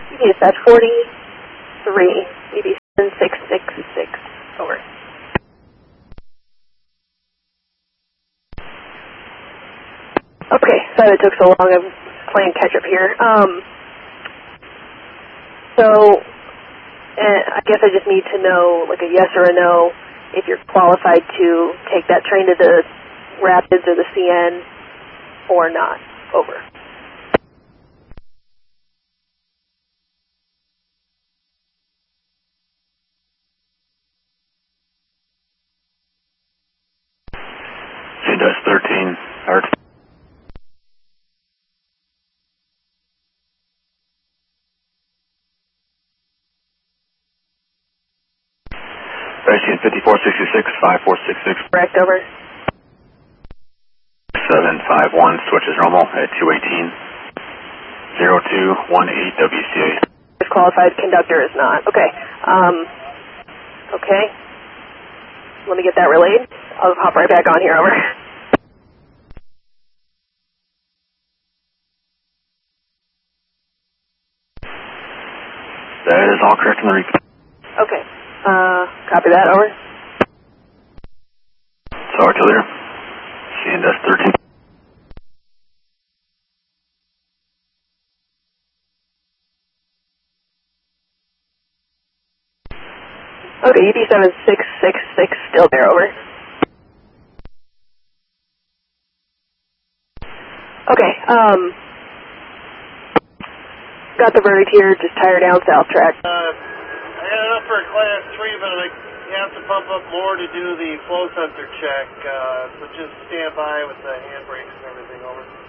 Yes, that's 43, EB 7666, over. Okay, sorry it took so long. I'm playing catch-up here. I guess I just need to know, like a yes or a no, if you're qualified to take that train to the Rapids or the CN or not. Over. She does 13. Hard. Racing 5466, 5466. Correct, over. 751, switches normal at 218. 0218 WCA. Qualified, conductor is not. Okay. Okay. Let me get that relayed. I'll hop right back on here, over. That is all correct in the repeat. Okay. Copy that, over. So artillery. CNS 13. Okay, EB 7666 still there, over. Okay, got the verdict here, just tire down south track. I got enough for a class 3, but you have to pump up more to do the flow sensor check, so just stand by with the handbrakes and everything, over.